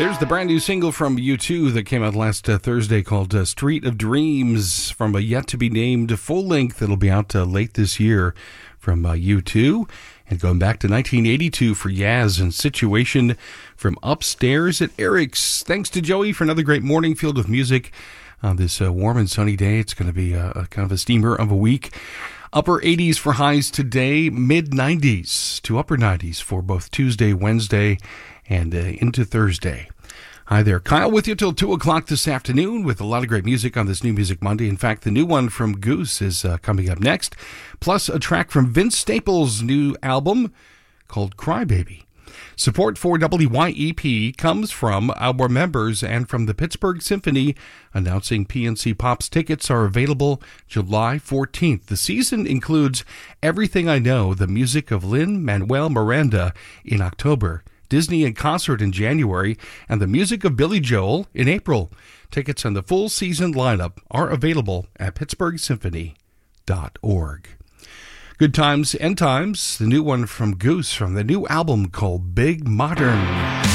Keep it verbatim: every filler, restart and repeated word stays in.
There's the brand new single from U two that came out last uh, Thursday called uh, Street of Dreams from a yet-to-be-named full-length that'll be out uh, late this year from uh, U two. And going back to nineteen eighty-two for Yaz and Situation from Upstairs at Eric's. Thanks to Joey for another great morning filled with music on this uh, warm and sunny day. It's going to be a, a kind of a steamer of a week. Upper eighties for highs today, mid nineties to upper nineties for both Tuesday, Wednesday, and uh, into Thursday. Hi there, Kyle with you till two o'clock this afternoon with a lot of great music on this New Music Monday. In fact, the new one from Goose is uh, coming up next, plus a track from Vince Staples' new album called Crybaby. Support for W Y E P comes from our members and from the Pittsburgh Symphony, announcing P N C Pop's tickets are available July fourteenth. The season includes Everything I Know, the music of Lin-Manuel Miranda in October, Disney in concert in January, and the music of Billy Joel in April. Tickets on the full season lineup are available at pittsburgh symphony dot org. Good Times, End Times, the new one from Goose from the new album called Big Modern.